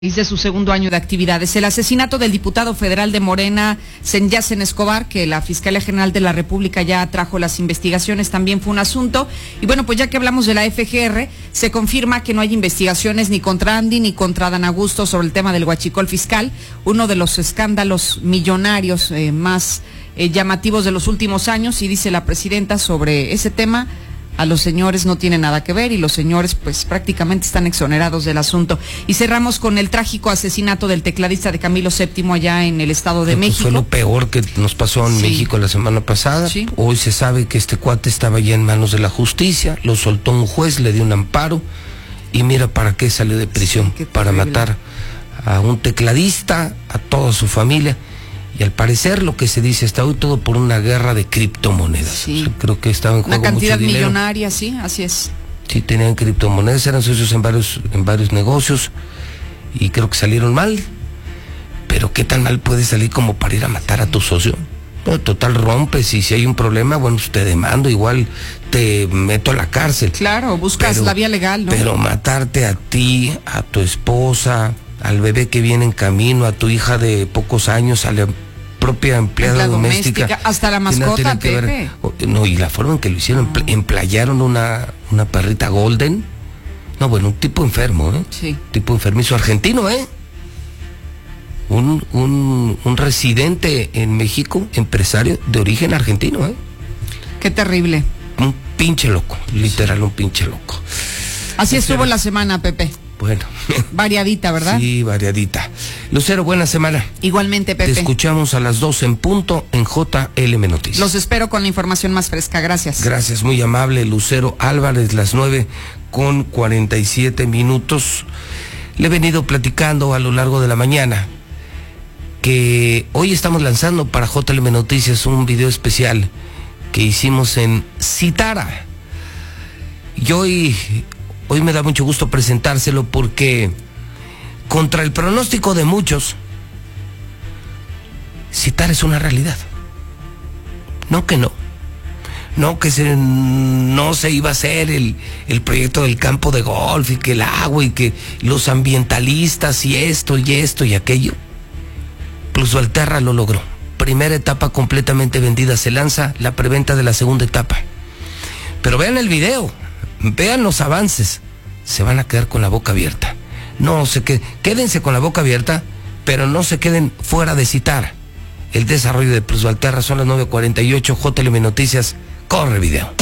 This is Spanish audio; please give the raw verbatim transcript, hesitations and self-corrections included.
de su segundo año de actividades. El asesinato del diputado federal de Morena, Senyacen Escobar, que la Fiscalía General de la República ya trajo las investigaciones, también fue un asunto. Y bueno, pues ya que hablamos de la F G R, se confirma que no hay investigaciones ni contra Andy ni contra Dan Augusto sobre el tema del huachicol fiscal, uno de los escándalos millonarios eh, más eh, llamativos de los últimos años. Y dice la presidenta sobre ese tema: a los señores no tiene nada que ver y los señores pues prácticamente están exonerados del asunto. Y cerramos con el trágico asesinato del tecladista de Camilo séptimo allá en el Estado de México. Fue lo peor que nos pasó en sí. México la semana pasada. Sí. Hoy se sabe que este cuate estaba ya en manos de la justicia, lo soltó un juez, le dio un amparo y mira para qué salió de prisión, sí, para matar a un tecladista, a toda su familia. Y al parecer lo que se dice hasta hoy, todo por una guerra de criptomonedas. Sí. O sea, creo que estaba en juego una cantidad mucho dinero. millonaria, sí, así es. Sí, tenían criptomonedas, eran socios en varios, en varios negocios y creo que salieron mal. Pero qué tan mal puede salir como para ir a matar a tu socio. No, total, rompes y si hay un problema, bueno, pues te demando, igual te meto a la cárcel. Claro, buscas pero, la vía legal, ¿no? Pero matarte a ti, a tu esposa, al bebé que viene en camino, a tu hija de pocos años, a la propia empleada la doméstica, doméstica, hasta la mascota, Pepe. Ver, no, y la forma en que lo hicieron, no. Emplayaron una, una perrita golden. No, bueno, un tipo enfermo, ¿eh? Sí. Tipo enfermizo argentino, ¿eh? Un, un, un residente en México, empresario de origen argentino, ¿eh? Qué terrible. Un pinche loco, literal, sí. Un pinche loco. Así estuvo Pero, la semana, Pepe. Bueno. Variadita, ¿verdad? Sí, variadita. Lucero, buena semana. Igualmente, Pepe. Te escuchamos a las dos en punto en J L M Noticias. Los espero con la información más fresca. Gracias. Gracias, muy amable, Lucero Álvarez, las nueve con cuarenta y siete minutos. Le he venido platicando a lo largo de la mañana que hoy estamos lanzando para J L M Noticias un video especial que hicimos en Citara. Y hoy... Hoy me da mucho gusto presentárselo porque, contra el pronóstico de muchos, Citara es una realidad. No que no. No que se, no se iba a hacer el, el proyecto del campo de golf y que el agua y que los ambientalistas y esto y esto y aquello. Plusvalterra lo logró. Primera etapa completamente vendida. Se lanza la preventa de la segunda etapa. Pero vean el video. Vean los avances, se van a quedar con la boca abierta. No se queden, quédense con la boca abierta, pero no se queden fuera de Citara. El desarrollo de Plusvalterra, son las nueve cuarenta y ocho, J L M Noticias, corre video.